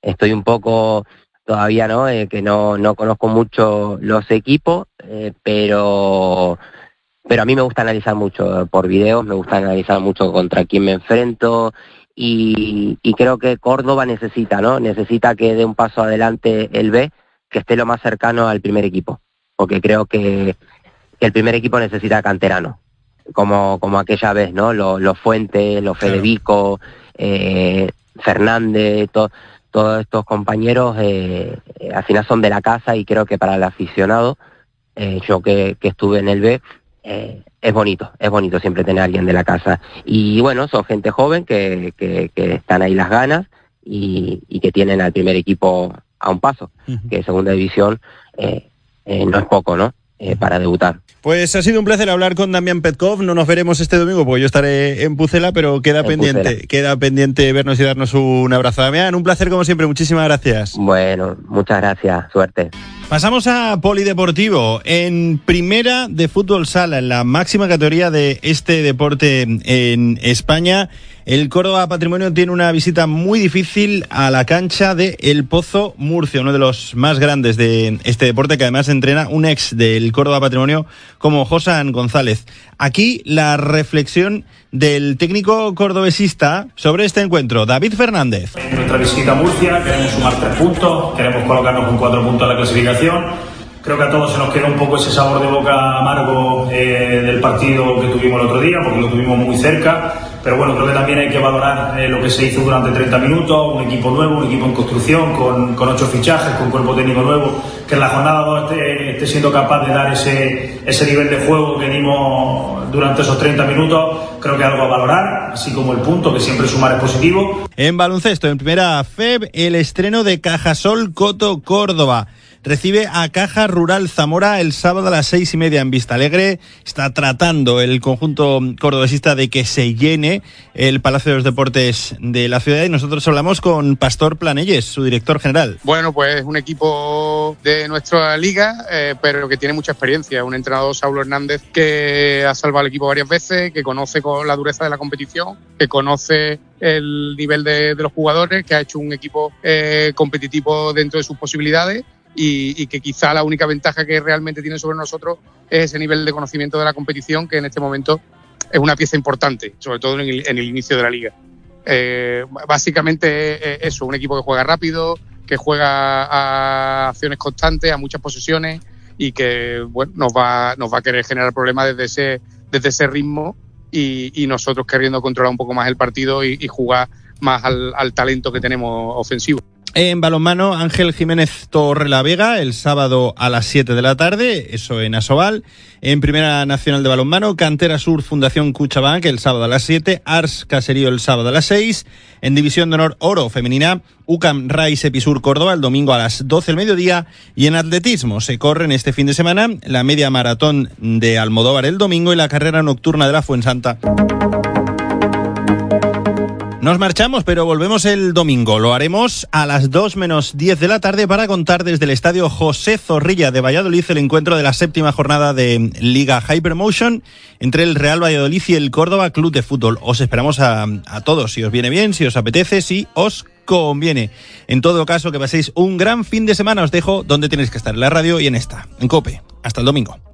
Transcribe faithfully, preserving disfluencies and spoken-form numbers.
estoy un poco todavía, ¿no? Eh, que no, no conozco mucho los equipos, eh, pero, pero a mí me gusta analizar mucho por videos, me gusta analizar mucho contra quién me enfrento, y, y creo que Córdoba necesita, ¿no? Necesita que dé un paso adelante el B, que esté lo más cercano al primer equipo, porque creo que, que el primer equipo necesita canterano, como, como aquella vez, ¿no? Los, los Fuentes, los Federico, eh, Fernández, todo. Todos estos compañeros eh, eh, al final son de la casa, y creo que para el aficionado, eh, yo que, que estuve en el B, eh, es bonito, es bonito siempre tener a alguien de la casa. Y bueno, son gente joven que, que, que están ahí las ganas, y, y que tienen al primer equipo a un paso, uh-huh. que segunda división eh, eh, no es poco, ¿no? Eh, para debutar. Pues ha sido un placer hablar con Damián Petkov. No nos veremos este domingo porque yo estaré en Pucela, pero queda en pendiente Pucela. queda pendiente vernos y darnos un abrazo. Damián, un placer como siempre, muchísimas gracias. Bueno, muchas gracias, suerte. Pasamos a Polideportivo, en primera de fútbol sala, en la máxima categoría de este deporte en España. El Córdoba Patrimonio tiene una visita muy difícil a la cancha de El Pozo Murcia, uno de los más grandes de este deporte, que además entrena un ex del Córdoba Patrimonio como Josan González. Aquí la reflexión del técnico cordobesista sobre este encuentro, David Fernández. En nuestra visita a Murcia queremos sumar tres puntos, queremos colocarnos con cuatro puntos en la clasificación. Creo que a todos se nos queda un poco ese sabor de boca amargo eh, del partido que tuvimos el otro día, porque lo tuvimos muy cerca. Pero bueno, creo que también hay que valorar eh, lo que se hizo durante treinta minutos, un equipo nuevo, un equipo en construcción, con, con ocho fichajes, con cuerpo técnico nuevo, que en la jornada dos esté, esté siendo capaz de dar ese, ese nivel de juego que dimos durante esos treinta minutos. Creo que es algo a valorar, así como el punto, que siempre sumar es positivo. En baloncesto, en primera F E B, el estreno de Cajasol Coto Córdoba. Recibe a Caja Rural Zamora el sábado a las seis y media en Vistalegre. Está tratando el conjunto cordobesista de que se llene el Palacio de los Deportes de la ciudad, y nosotros hablamos con Pastor Planelles, su director general. Bueno, pues es un equipo de nuestra liga, eh, pero que tiene mucha experiencia. Un entrenador, Saulo Hernández, que ha salvado al equipo varias veces, que conoce con la dureza de la competición, que conoce el nivel de, de los jugadores, que ha hecho un equipo eh, competitivo dentro de sus posibilidades. Y, y que quizá la única ventaja que realmente tiene sobre nosotros es ese nivel de conocimiento de la competición, que en este momento es una pieza importante, sobre todo en el, en el inicio de la liga. Eh, básicamente es eso, un equipo que juega rápido, que juega a acciones constantes, a muchas posesiones, y que bueno, nos va, nos va a querer generar problemas desde ese, desde ese ritmo, y, y nosotros queriendo controlar un poco más el partido y, y jugar más al, al talento que tenemos ofensivo. En balonmano, Ángel Jiménez Torrelavega, el sábado a las siete de la tarde, eso en Asobal. En Primera Nacional de Balonmano, Cantera Sur Fundación Cuchabank, el sábado a las siete, Ars Caserío el sábado a las seis. En División de Honor Oro Femenina, UCAM Rais Episur Córdoba el domingo a las doce del mediodía. Y en atletismo se corren este fin de semana la media maratón de Almodóvar el domingo y la carrera nocturna de la Fuensanta. Nos marchamos, pero volvemos el domingo. Lo haremos a las dos menos diez de la tarde para contar desde el estadio José Zorrilla de Valladolid el encuentro de la séptima jornada de Liga Hypermotion entre el Real Valladolid y el Córdoba Club de Fútbol. Os esperamos a, a todos, si os viene bien, si os apetece, si os conviene. En todo caso, que paséis un gran fin de semana. Os dejo donde tenéis que estar, en la radio y en esta, en COPE. Hasta el domingo.